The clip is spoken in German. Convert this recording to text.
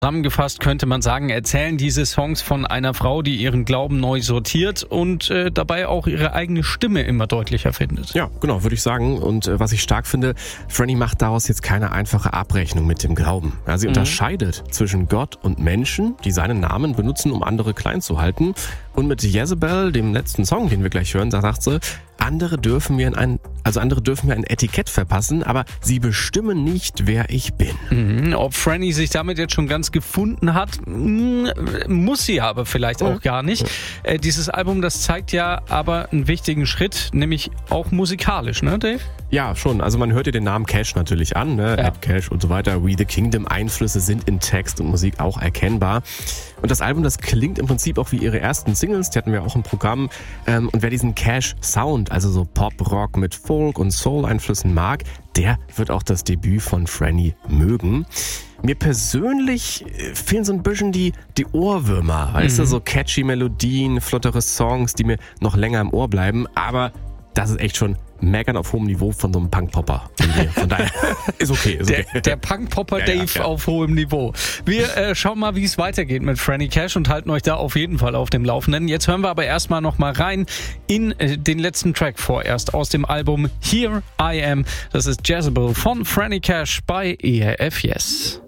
Zusammengefasst könnte man sagen, erzählen diese Songs von einer Frau, die ihren Glauben neu sortiert und dabei auch ihre eigene Stimme immer deutlicher findet. Ja, genau, würde ich sagen. Und was ich stark finde, Franny macht daraus jetzt keine einfache Abrechnung mit dem Glauben. Ja, sie unterscheidet zwischen Gott und Menschen, die seinen Namen benutzen, um andere klein zu halten. Und mit Jezebel, dem letzten Song, den wir gleich hören, da sagt sie, andere dürfen mir ein Etikett verpassen, aber sie bestimmen nicht, wer ich bin. Ob Franny sich damit jetzt schon ganz gefunden hat, muss sie aber vielleicht auch gar nicht. Dieses Album, das zeigt ja aber einen wichtigen Schritt, nämlich auch musikalisch, ne, Dave? Ja, schon. Also man hört dir den Namen Cash natürlich an, ne? Ja. Ed Cash und so weiter. We the Kingdom. Einflüsse sind in Text und Musik auch erkennbar. Und das Album, das klingt im Prinzip auch wie ihre ersten Singles, die hatten wir auch im Programm. Und wer diesen Cash-Sound, also so Pop-Rock mit Folk- und Soul-Einflüssen mag, der wird auch das Debüt von Franny mögen. Mir persönlich fehlen so ein bisschen die Ohrwürmer, weißt du, so catchy Melodien, flottere Songs, die mir noch länger im Ohr bleiben, aber das ist echt schon Meckern auf hohem Niveau von so einem Punk-Popper. Von daher ist okay. Der Punk-Popper Ja, Dave ja. auf hohem Niveau. Wir schauen mal, wie es weitergeht mit Franny Cash und halten euch da auf jeden Fall auf dem Laufenden. Jetzt hören wir aber erstmal noch mal rein in den letzten Track vorerst aus dem Album Here I Am. Das ist Jezebel von Franny Cash bei ERF Yes.